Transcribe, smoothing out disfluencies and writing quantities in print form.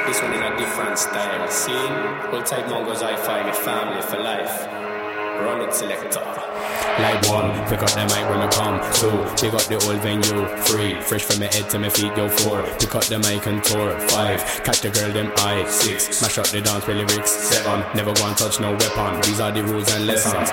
This one in a different style. See? Old type mongos I find a family for life. Run it, selector. Like 1, pick up the mic when I come. 2, pick up the old venue. 3, fresh from my head to my feet, yo. 4, pick up the mic and tour. 5, catch the girl them eye. 6, smash up the dance with lyrics. 7, never go and touch no weapon. These are the rules and lessons.